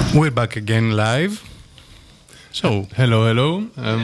We're back again live. So, hello.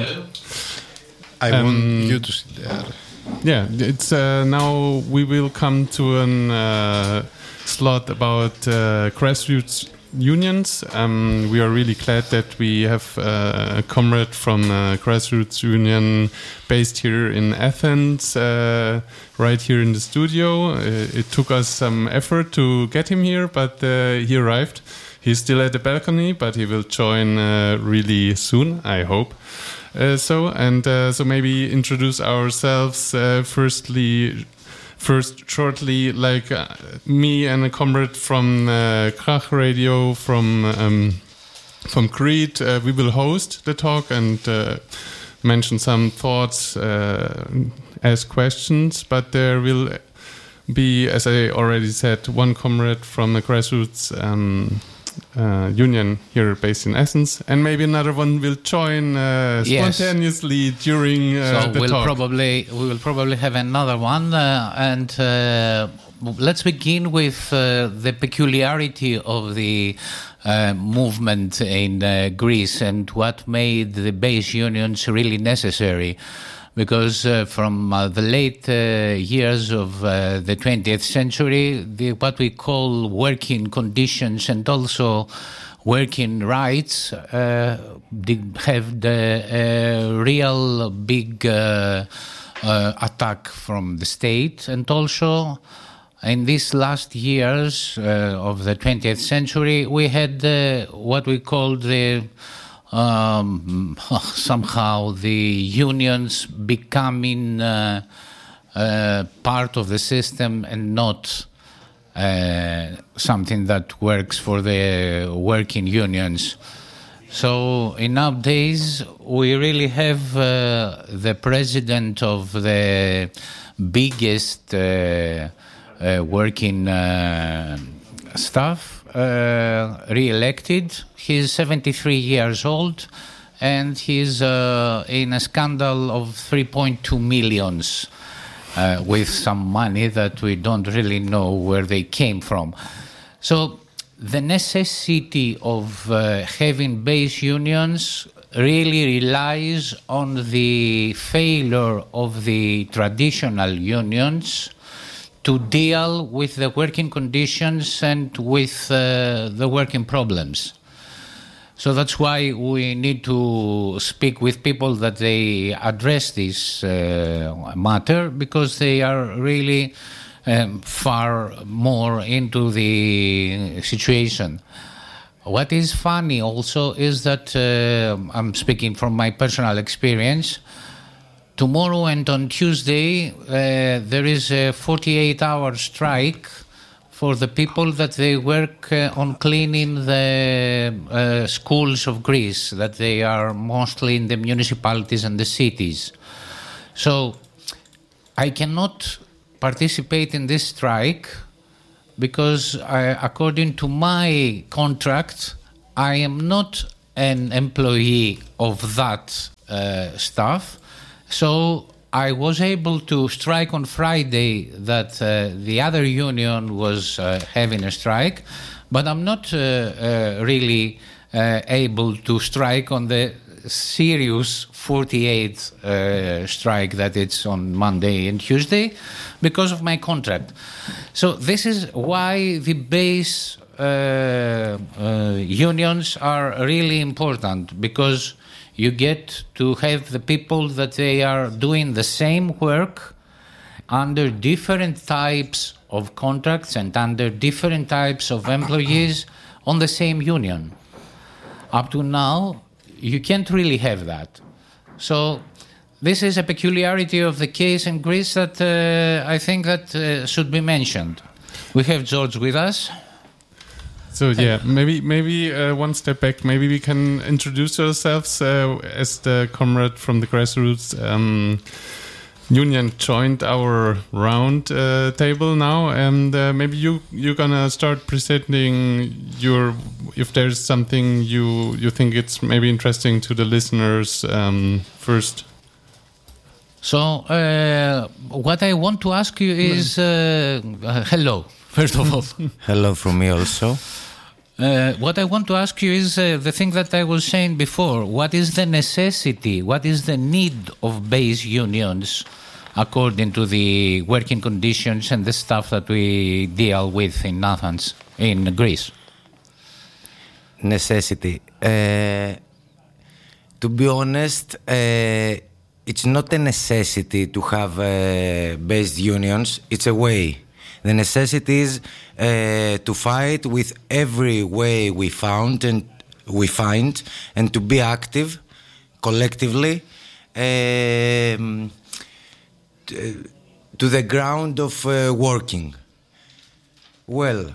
I want you to sit there. Yeah, it's now we will come to a slot about grassroots unions. We are really glad that we have a comrade from a grassroots union based here in Athens, right here in the studio. It took us some effort to get him here, but he arrived. He's still at the balcony, but he will join really soon, I hope. So maybe introduce ourselves first shortly, like me and a comrade from Krach Radio from Crete. We will host the talk and mention some thoughts, ask questions, but there will be, as I already said, one comrade from the grassroots union here based in Athens, and maybe another one will join spontaneously during the talk. We will probably have another one, and let's begin with the peculiarity of the movement in Greece and what made the base unions really necessary. Because from the late years of the 20th century, what we call working conditions and also working rights have the real big attack from the state. And also in these last years of the 20th century, we had what we called somehow the unions becoming part of the system and not something that works for the working unions. So in nowadays we really have the president of the biggest working staff re-elected. He's 73 years old, and he's in a scandal of 3.2 millions with some money that we don't really know where they came from. So the necessity of having base unions really relies on the failure of the traditional unions to deal with the working conditions and with the working problems. So that's why we need to speak with people that they address this matter, because they are really far more into the situation. What is funny also is that, I'm speaking from my personal experience, tomorrow and on Tuesday, there is a 48-hour strike for the people that they work on cleaning the schools of Greece, that they are mostly in the municipalities and the cities. So I cannot participate in this strike because according to my contract, I am not an employee of that staff. So I was able to strike on Friday that the other union was having a strike, but I'm not really able to strike on the serious 48 strike that it's on Monday and Tuesday because of my contract. So this is why the base unions are really important, because you get to have the people that they are doing the same work under different types of contracts and under different types of employees on the same union. Up to now, you can't really have that. So this is a peculiarity of the case in Greece that I think that should be mentioned. We have George with us. So yeah, maybe one step back. Maybe we can introduce ourselves as the comrade from the grassroots union joined our round table now, and maybe you're gonna start presenting if there's something you think it's maybe interesting to the listeners first. So what I want to ask you is hello, first of all. Hello from me also. What I want to ask you is the thing that I was saying before. What is the necessity, what is the need of base unions according to the working conditions and the stuff that we deal with in Athens, in Greece? Necessity. To be honest, it's not a necessity to have base unions, it's a way. The necessity is to fight with every way we find and to be active collectively to the ground of working. Well,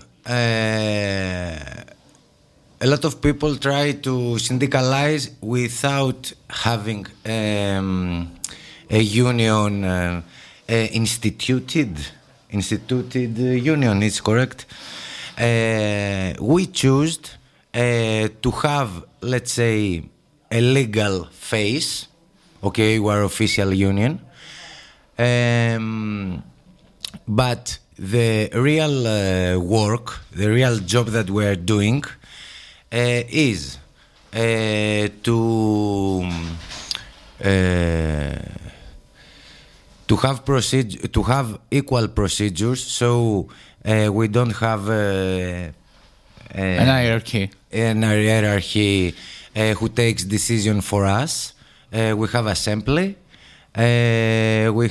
a lot of people try to syndicalize without having a union instituted union, is correct. We choose to have, let's say, a legal face. Okay, we're official union. But the real work, the real job that we're doing is to have equal procedures, so we don't have an hierarchy who takes decision for us. We have assembly. We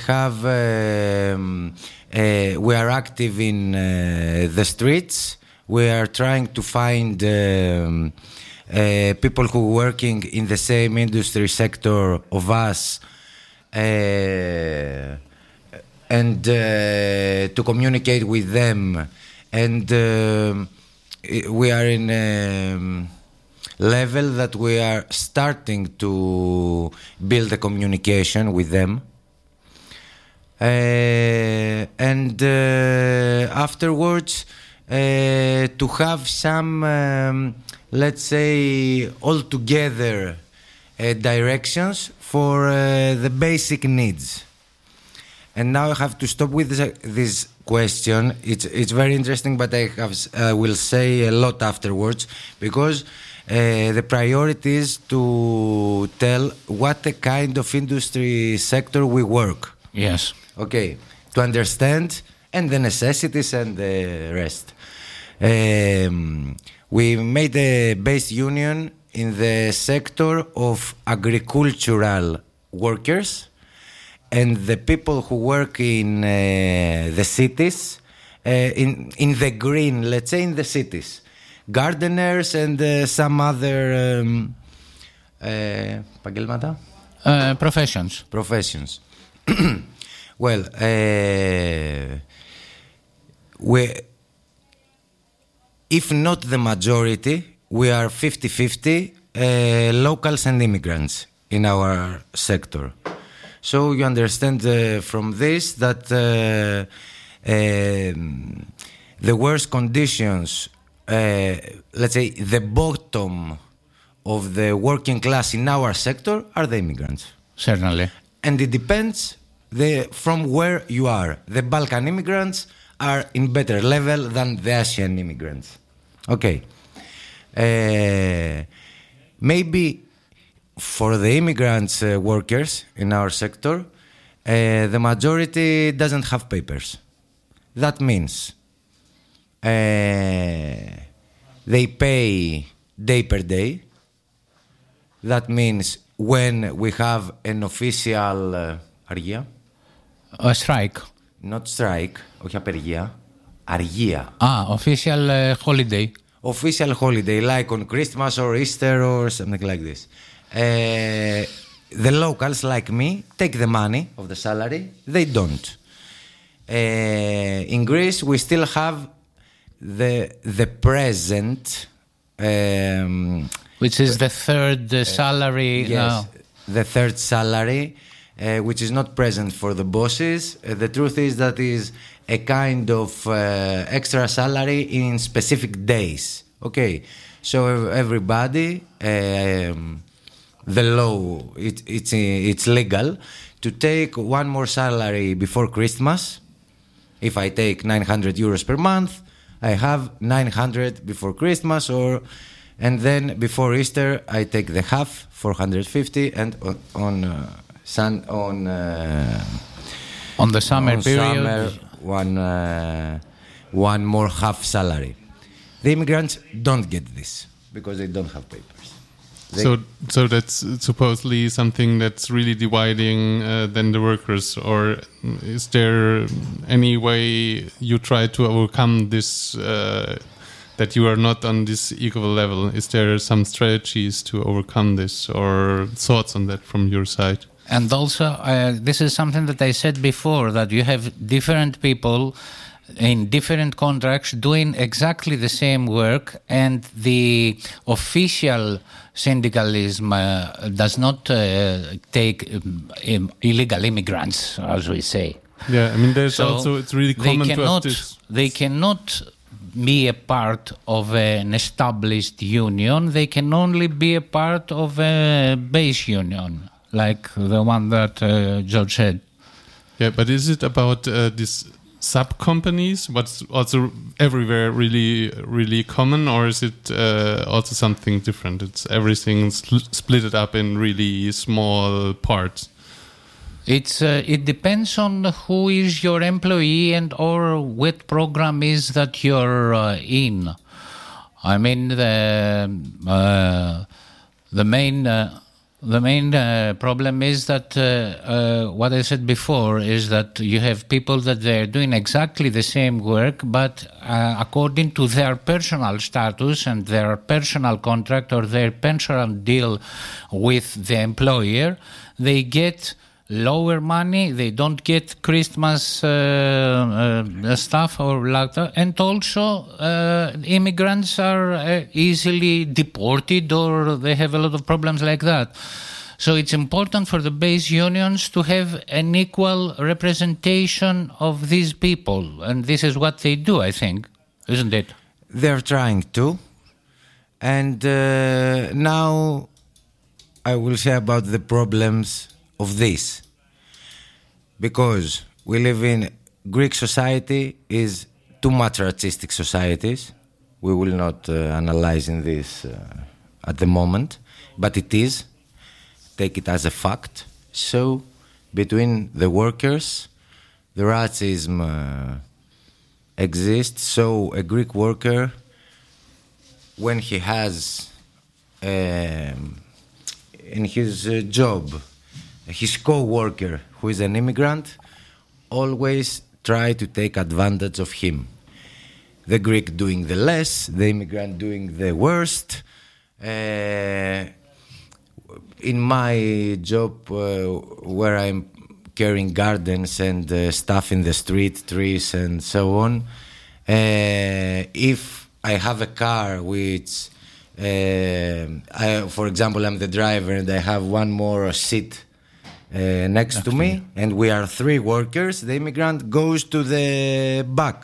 are active in the streets. We are trying to find people who are working in the same industry sector of us, and to communicate with them. And we are in a level that we are starting to build a communication with them. And afterwards, to have some, let's say, altogether directions for the basic needs. And now I have to stop with this question. It's very interesting, but I will say a lot afterwards, because the priority is to tell what the kind of industry sector we work. Yes. Okay, to understand, and the necessities and the rest. We made a base union in the sector of agricultural workers and the people who work in the cities, in the green, let's say, in the cities, gardeners and some other professions. Well, if not the majority, we are 50-50 locals and immigrants in our sector. So you understand from this that the worst conditions, let's say the bottom of the working class in our sector, are the immigrants. Certainly. And it depends from where you are. The Balkan immigrants are in better level than the Asian immigrants. Okay. Maybe for the immigrants workers in our sector, the majority doesn't have papers. That means they pay day per day. That means when we have an official αργία. A strike. Not strike, όχι απεργία. Αργία. Official holiday. Official holiday, like on Christmas or Easter or something like this. The locals, like me, take the money of the salary. They don't. In Greece, we still have the present, which is the third salary. Yes, the third salary, which is not present for the bosses. The truth is that is a kind of extra salary in specific days. Okay, so everybody, the law, it's legal to take one more salary before Christmas. If I take 900 euros per month, I have 900 before Christmas, and then before Easter I take the half, 450, and on the summer period, one more half salary. The immigrants don't get this because they don't have papers. So that's supposedly something that's really dividing then the workers, or is there any way you try to overcome this, that you are not on this equal level? Is there some strategies to overcome this, or thoughts on that from your side? And also, this is something that I said before, that you have different people in different contracts doing exactly the same work, and the official syndicalism does not take illegal immigrants, as we say. Yeah, I mean, there's also, it's really common to have this. They cannot be a part of an established union. They can only be a part of a base union, like the one that George said. Yeah, but is it about this sub-companies, what's also everywhere really common, or is it also something different? It's everything split up in really small parts. It depends on who is your employee and or what program is that you're in. I mean, the main problem is that what I said before is that you have people that they're doing exactly the same work, but according to their personal status and their personal contract or their personal deal with the employer, they get lower money, they don't get Christmas stuff or like that, and also immigrants are easily deported, or they have a lot of problems like that. So it's important for the base unions to have an equal representation of these people, and this is what they do, I think, isn't it? They're trying to, and now I will say about the problems of this, because we live in Greek society is too much racistic societies. We will not analyze in this at the moment, but it is. Take it as a fact. So between the workers, the racism exists. So a Greek worker, when he has in his job, his co-worker who is an immigrant, always try to take advantage of him. The Greek doing the less, the immigrant doing the worst. In my job, where I'm carrying gardens and stuff in the street, trees and so on, if I have a car which, for example, I'm the driver and I have one more seat next to me, and we are three workers, the immigrant goes to the back.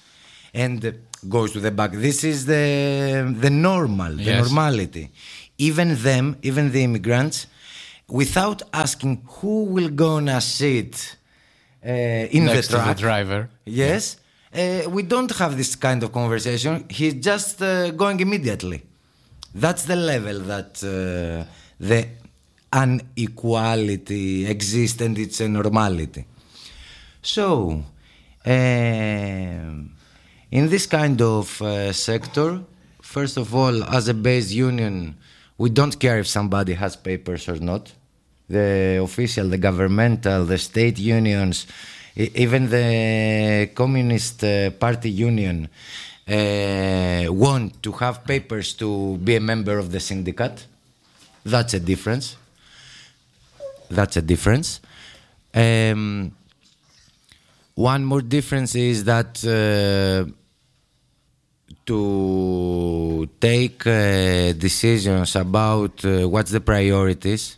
This is the normal, the normality. Even the immigrants, without asking who will gonna sit in next the truck, to the driver. Yes, we don't have this kind of conversation. He's just going immediately. That's the level that the inequality exists, and it's a normality. So, in this kind of sector, first of all, as a base union, we don't care if somebody has papers or not. The official, the governmental, the state unions, even the Communist Party union want to have papers to be a member of the syndicate. That's a difference. One more difference is that to take decisions about what's the priorities,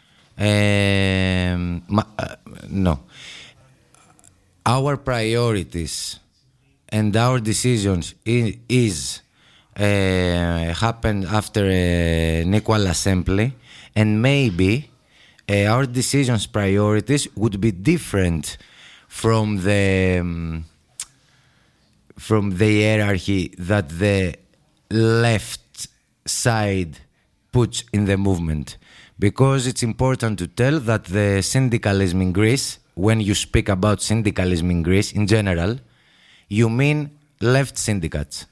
no. Our priorities and our decisions is happen after an equal assembly, and maybe our decisions priorities would be different from the from the hierarchy that the left side puts in the movement. Because it's important to tell that the syndicalism in Greece, when you speak about syndicalism in Greece in general, you mean left syndicates.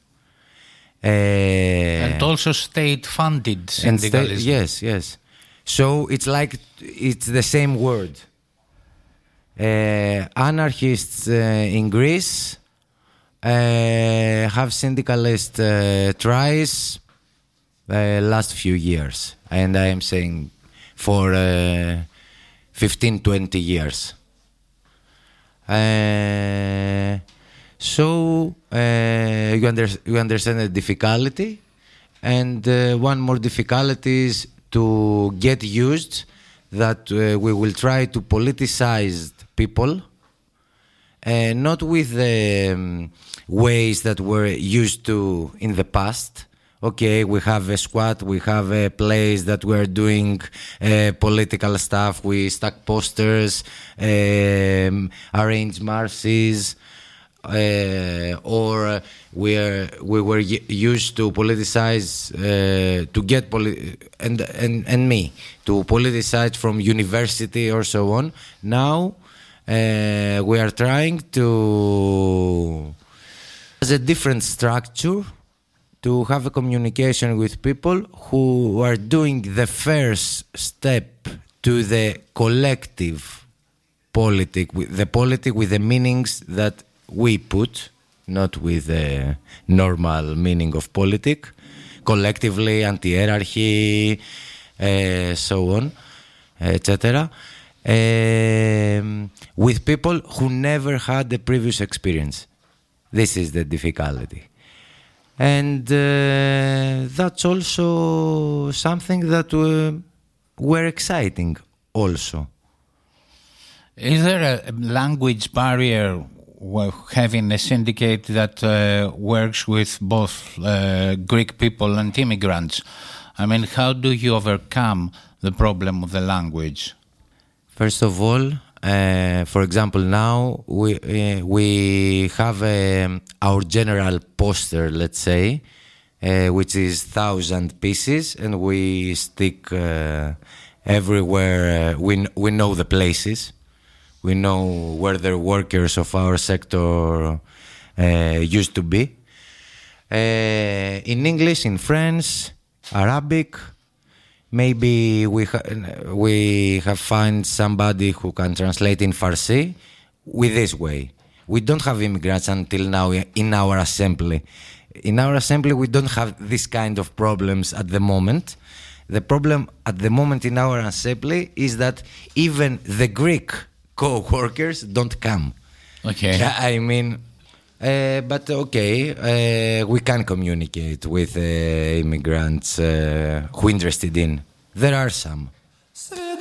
And also state-funded syndicalism. Yes. So it's like, it's the same word. Anarchists in Greece have syndicalist tries last few years. And I am saying for 15-20 years. So you understand the difficulty, and one more difficulty is to get used that we will try to politicize people, not with the ways that were used to in the past. Okay, we have a squad, we have a place that we're doing political stuff, we stack posters, arrange marches, or we were used to politicize, to get and me to politicize from university or so on. Now we are trying to, as a different structure, to have a communication with people who are doing the first step to the collective politic, the politic with the meanings that we put, not with the normal meaning of politic, collectively, anti-hierarchy, so on, etc., with people who never had the previous experience. This is the difficulty. And that's also something that were exciting also. Is there a language barrier having a syndicate that works with both Greek people and immigrants? I mean, how do you overcome the problem of the language? First of all, for example, now we have our general poster, let's say, which is 1,000 pieces, and we stick everywhere. We know the places. We know where the workers of our sector used to be. In English, in French, Arabic. Maybe we have found somebody who can translate in Farsi with this way. We don't have immigrants until now in our assembly. In our assembly, we don't have this kind of problems at the moment. The problem at the moment in our assembly is that even the Greek co-workers don't come. Okay. I mean, but okay, we can communicate with immigrants who are interested in. There are some.